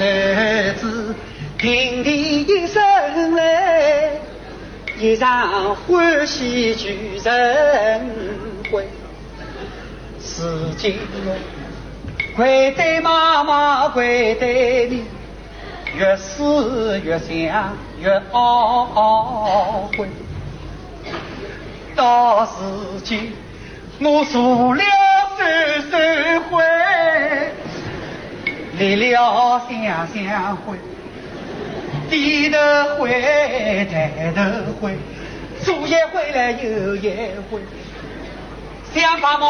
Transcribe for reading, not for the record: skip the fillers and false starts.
谁知平地一声雷，一场欢喜聚人会。如今我愧对妈妈，愧对你，越思越想越懊悔。到如今我做了3回，离了想回，低头回，抬头回，左一回来右一回，想把我